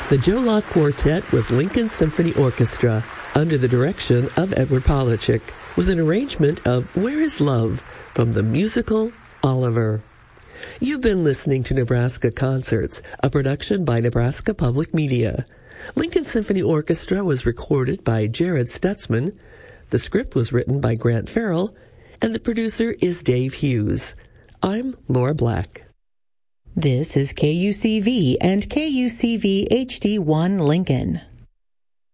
The Joe Locke Quartet with Lincoln Symphony Orchestra under the direction of Edward Polachek with an arrangement of Where is Love from the musical Oliver. You've been listening to Nebraska Concerts, a production by Nebraska Public Media. Lincoln Symphony Orchestra was recorded by Jared Stutzman. The script was written by Grant Farrell, and the producer is Dave Hughes. I'm Laura Black. This is KUCV and KUCV HD1 Lincoln.